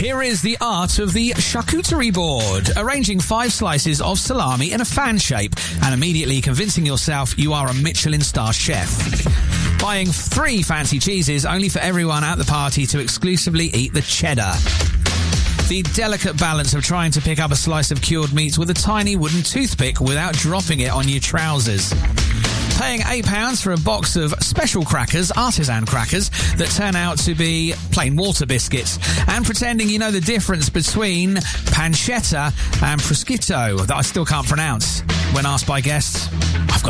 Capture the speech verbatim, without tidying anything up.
Here is the art of the charcuterie board. Arranging five slices of salami in a fan shape and immediately convincing yourself you are a Michelin star chef. Buying three fancy cheeses only for everyone at the party to exclusively eat the cheddar. The delicate balance of trying to pick up a slice of cured meats with a tiny wooden toothpick without dropping it on your trousers. Paying eight pounds for a box of special crackers, artisan crackers, that turn out to be plain water biscuits, and pretending you know the difference between pancetta and prosciutto, that I still can't pronounce. When asked by guests, I've got